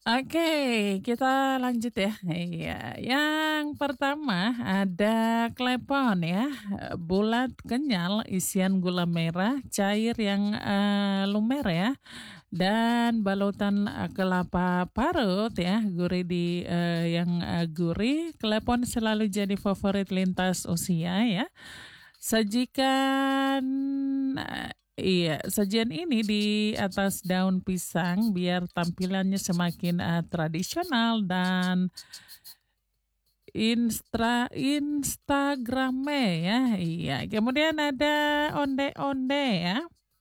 Oke, kita lanjut ya. Iya, yang pertama ada klepon ya, bulat, kenyal, isian gula merah, cair yang, lumer ya, dan balutan, kelapa parut ya, gurih gurih. Klepon selalu jadi favorit lintas usia ya. Sajikan sajian ini di atas daun pisang biar tampilannya semakin, tradisional dan instagrame ya, iya. Kemudian ada onde-onde ya.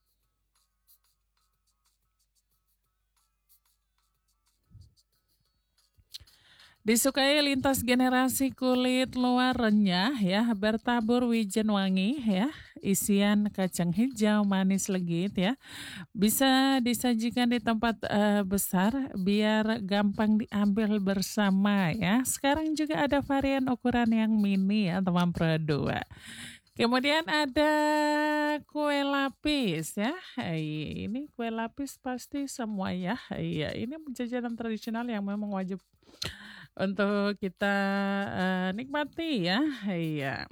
Disukai lintas generasi, kulit luar renyah ya, bertabur wijen wangi ya, isian kacang hijau manis legit ya. Bisa disajikan di tempat, besar biar gampang diambil bersama ya. Sekarang juga ada varian ukuran yang mini ya teman Pro 2. Kemudian ada kue lapis ya. Ini kue lapis pasti semua ya. Iya, ini jajanan tradisional yang memang wajib untuk kita, nikmati ya. Iya.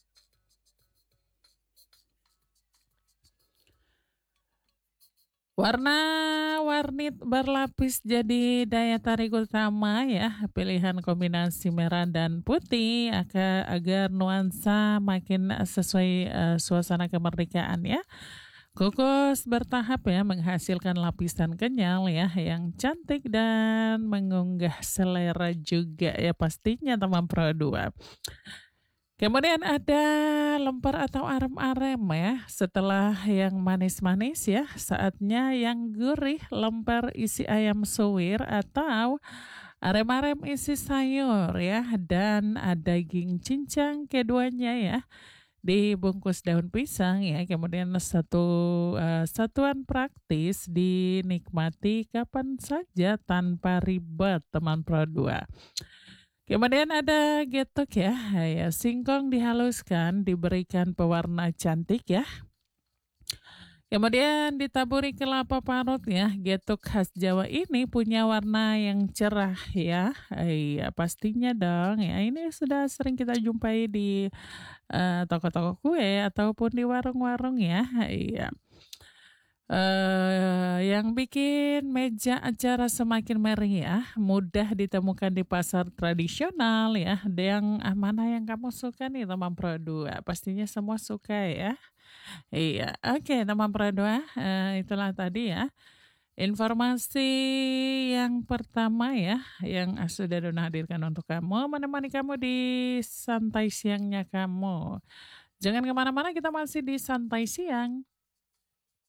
Warna-warni berlapis jadi daya tarik utama ya, pilihan kombinasi merah dan putih agar nuansa makin sesuai, suasana kemerdekaan ya. Kukus bertahap ya, menghasilkan lapisan kenyal ya, yang cantik dan mengunggah selera juga ya pastinya teman Pro 2. Kemudian ada lemper atau arem-arem ya. Setelah yang manis-manis ya, saatnya yang gurih, lemper isi ayam suwir atau arem-arem isi sayur ya, dan daging cincang keduanya ya. Dibungkus daun pisang ya, kemudian satuan praktis dinikmati kapan saja tanpa ribet teman Pro 2. Kemudian ada getuk ya, ya singkong dihaluskan, diberikan pewarna cantik ya. Kemudian ditaburi kelapa parut ya, getuk khas Jawa ini punya warna yang cerah ya. Iya, pastinya dong ya. Ini sudah sering kita jumpai di toko-toko kue ataupun di warung-warung ya. Iya. Yang bikin meja acara semakin meriah, mudah ditemukan di pasar tradisional ya. Mana yang kamu suka nih teman Pro 2? Pastinya semua suka ya. Iya, oke teman Pro 2, itulah tadi ya informasi yang pertama ya, yang sudah Dona hadirkan untuk kamu, menemani kamu di santai siangnya kamu. Jangan kemana-mana, kita masih di santai siang.